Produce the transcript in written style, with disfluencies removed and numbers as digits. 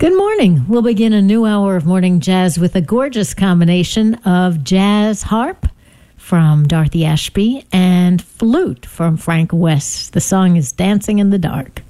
Good morning. We'll begin a new hour of morning jazz with a gorgeous combination of jazz harp from Dorothy Ashby and flute from Frank West. The song is Dancing in the Dark.